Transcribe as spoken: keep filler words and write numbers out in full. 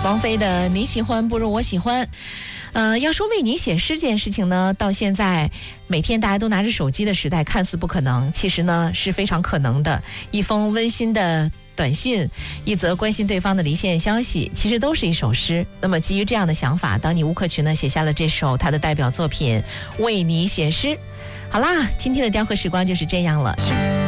王菲的你喜欢不如我喜欢。呃，要说为你写诗这件事情呢，到现在每天大家都拿着手机的时代，看似不可能，其实呢是非常可能的。一封温馨的短信，一则关心对方的离线消息，其实都是一首诗。那么基于这样的想法，当你吴克群呢写下了这首他的代表作品《为你写诗》。好啦，今天的雕刻时光就是这样了。